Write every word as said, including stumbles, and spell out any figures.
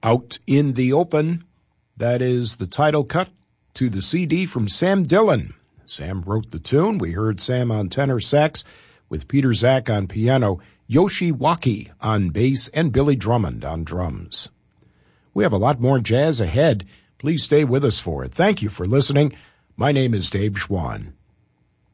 Out in the Open. That is the title cut to the C D from Sam Dillon. Sam wrote the tune. We heard Sam on tenor sax with Peter Zach on piano, Yoshi Waki on bass, and Billy Drummond on drums. We have a lot more jazz ahead. Please stay with us for it. Thank you for listening. My name is Dave Schwann.